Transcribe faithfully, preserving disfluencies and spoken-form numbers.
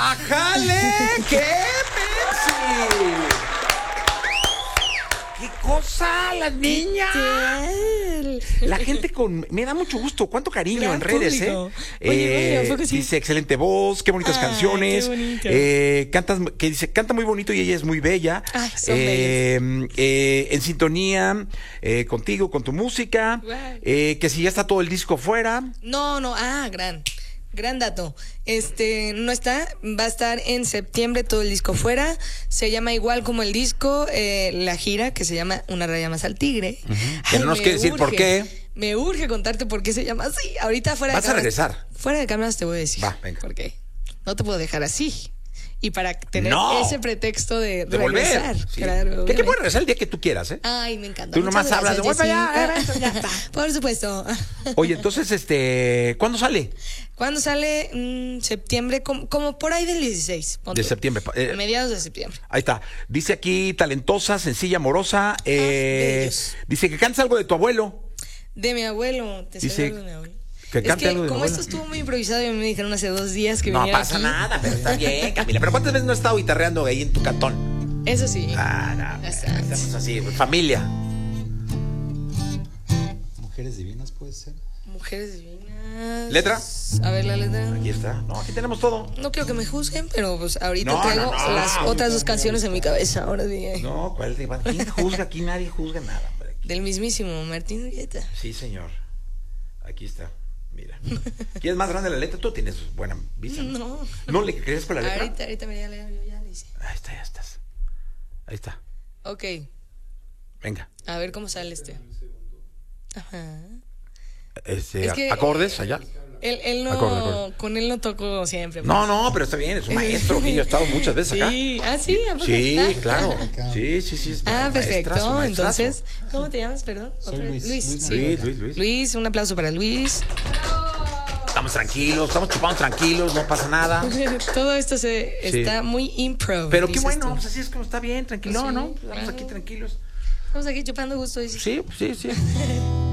¡Ájale! ¡Qué Pepsi! ¡Qué cosa, las niñas! La gente con... Me da mucho gusto. ¿Cuánto cariño Gran en redes, público. eh? Oye, eh bueno, ¿a poco sí? Dice, excelente voz, qué bonitas Ay, canciones. qué bonito. Eh, cantas, que dice, canta muy bonito y ella es muy bella. Ay, son eh, eh, en sintonía eh, contigo, con tu música. Wow. Eh, que si ya está todo el disco fuera. No, no, ah, gran, gran dato. Este, no está, va a estar en septiembre todo el disco fuera. Se llama igual como el disco, eh, la gira, que se llama Una raya más al tigre. Uh-huh. Que no nos me quiere decir por qué. Me urge contarte por qué se llama así. Ahorita fuera Vas de a cámaras- regresar. Fuera de cámaras te voy a decir. Va, venga. ¿Por qué? No te puedo dejar así. Y para tener No. ese pretexto de, De volver. regresar. Sí. Claro, que te obviamente. puedes regresar el día que tú quieras, ¿eh? Ay, me encanta. Tú Muchas nomás hablas de, gracias, "Voy para allá, Jessy". eh, ya está. Por supuesto. Oye, entonces, este, ¿cuándo sale? ¿Cuándo sale? Mm, septiembre, como, como por ahí del dieciséis. pon De tú. septiembre. Eh, A mediados de septiembre. Ahí está. Dice aquí, talentosa, sencilla, amorosa. Eh, bellos. dice que cantes algo de tu abuelo. De mi abuelo. Te Dice sé algo de mi abuelo. que Es cante que algo de mi como abuelo. esto estuvo muy improvisado y me dijeron hace dos días que No viniera pasa aquí. nada, pero está bien, Camila. Pero ¿cuántas veces no has estado guitarreando ahí en tu cantón? Eso sí. Ah, no, Bastante. estamos así, familia. Mujeres divinas puede ser. Mujeres divinas. ¿Letra? A ver la letra. Aquí está. No, aquí tenemos todo. No quiero que me juzguen, pero pues ahorita No, traigo no, no. las otras dos canciones en mi cabeza. Ahora dije. No, ¿cuál es? ¿Quién juzga? Aquí nadie juzga nada, hombre. Del mismísimo Martín Urieta. Sí, señor. Aquí está. Mira. ¿Quién es más grande la letra? Tú tienes buena vista. ¿no? No. ¿No le crees con la letra? Ahorita, ahorita me ya, yo ya le hice. Ahí está, ya estás. Ahí está. Ok. Venga. A ver cómo sale este. Ajá. Este, Es que- acordes allá. Él, él no, Acorde, acorde. con él no toco siempre. pues. No, no, pero está bien, es un maestro que yo he estado muchas veces acá. Sí, ah, sí, ¿a poco? Sí, Ah. claro. Sí, sí, sí. es Ah, maestrazo, perfecto. maestrazo. Entonces, ¿cómo te llamas, perdón? Soy Otra- Luis. Luis, Luis sí. Luis, Luis, Luis. Luis, un aplauso para Luis. Estamos tranquilos, estamos chupando tranquilos, no pasa nada. Todo esto se Sí. está muy impro. Pero qué dices bueno, tú. pues así es como está bien, tranquilo, Sí, ¿no? Estamos claro. aquí tranquilos. Estamos aquí chupando gusto. dices. Sí, sí, sí.